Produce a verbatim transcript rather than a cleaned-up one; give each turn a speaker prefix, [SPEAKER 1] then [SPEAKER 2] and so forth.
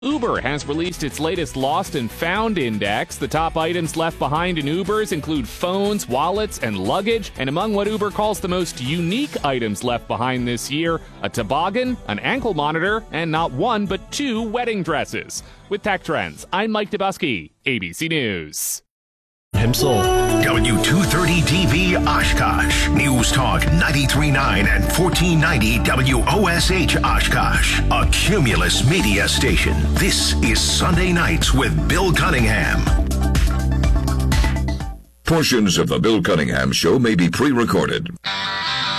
[SPEAKER 1] Uber has released its latest Lost and Found Index. The top items left behind in Ubers include phones, wallets, and luggage. And among what Uber calls the most unique items left behind this year, a toboggan, an ankle monitor, and not one but two wedding dresses. With Tech Trends, I'm Mike Dubusky, A B C News.
[SPEAKER 2] Himself.
[SPEAKER 3] W two thirty D V Oshkosh. News Talk ninety-three point nine and fourteen ninety W O S H Oshkosh. A Cumulus media station. This is Sunday Nights with Bill Cunningham.
[SPEAKER 4] Portions of the Bill Cunningham Show may be pre-recorded.